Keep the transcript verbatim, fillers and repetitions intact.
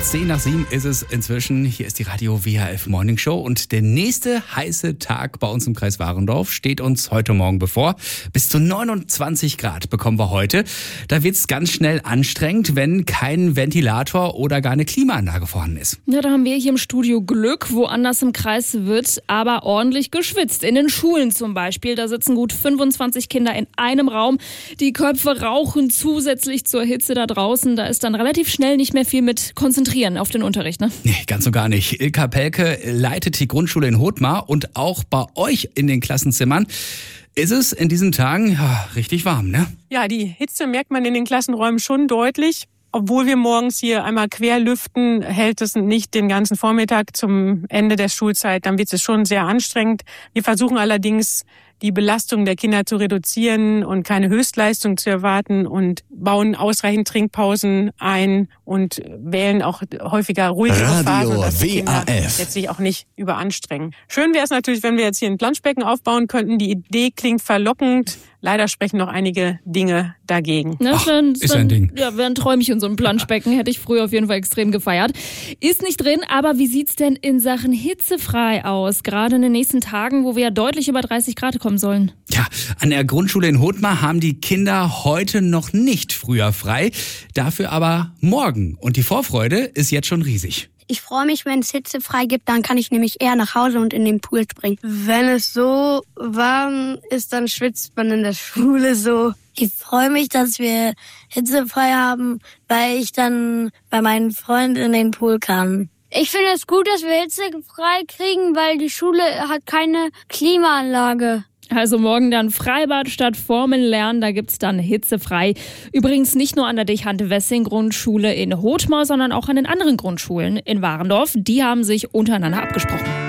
Zehn nach sieben ist es inzwischen. Hier ist die Radio W H F Morning Show und der nächste heiße Tag bei uns im Kreis Warendorf steht uns heute Morgen bevor. Bis zu neunundzwanzig Grad bekommen wir heute. Da wird es ganz schnell anstrengend, wenn kein Ventilator oder gar eine Klimaanlage vorhanden ist. Ja, da haben wir hier im Studio Glück. Woanders im Kreis wird aber ordentlich geschwitzt. In den Schulen zum Beispiel. Da sitzen gut fünfundzwanzig Kinder in einem Raum. Die Köpfe rauchen zusätzlich zur Hitze da draußen. Da ist dann relativ schnell nicht mehr viel mit konzentrieren auf den Unterricht, ne? Nee, ganz und gar nicht. Ilka Pelke leitet die Grundschule in Hothmar und auch bei euch in den Klassenzimmern ist es in diesen Tagen ja, richtig warm, ne? Ja, die Hitze merkt man in den Klassenräumen schon deutlich. Obwohl wir morgens hier einmal quer lüften, hält es nicht den ganzen Vormittag zum Ende der Schulzeit. Dann wird es schon sehr anstrengend. Wir versuchen allerdings, die Belastung der Kinder zu reduzieren und keine Höchstleistung zu erwarten und bauen ausreichend Trinkpausen ein und wählen auch häufiger ruhigere Phasen, dass die Kinder letztlich auch nicht überanstrengen. Schön wäre es natürlich, wenn wir jetzt hier ein Planschbecken aufbauen könnten. Die Idee klingt verlockend. Leider sprechen noch einige Dinge dagegen. Ne, Ach, dann, ist dann, ein Ding. Ja, wäre ein Träumchen, so ein Planschbecken. Hätte ich früher auf jeden Fall extrem gefeiert. Ist nicht drin, aber wie sieht's denn in Sachen hitzefrei aus? Gerade in den nächsten Tagen, wo wir ja deutlich über dreißig Grad kommen sollen. Ja, an der Grundschule in Hothmar haben die Kinder heute noch nicht früher frei. Dafür aber morgen. Und die Vorfreude ist jetzt schon riesig. Ich freue mich, wenn es hitzefrei gibt, dann kann ich nämlich eher nach Hause und in den Pool springen. Wenn es so warm ist, dann schwitzt man in der Schule so. Ich freue mich, dass wir hitzefrei haben, weil ich dann bei meinen Freunden in den Pool kann. Ich finde es gut, dass wir hitzefrei kriegen, weil die Schule hat keine Klimaanlage. Also morgen dann Freibad statt Formeln lernen, da gibt's dann hitzefrei. Übrigens nicht nur an der Dichand-Wessing-Grundschule in Hothmar, sondern auch an den anderen Grundschulen in Warendorf. Die haben sich untereinander abgesprochen.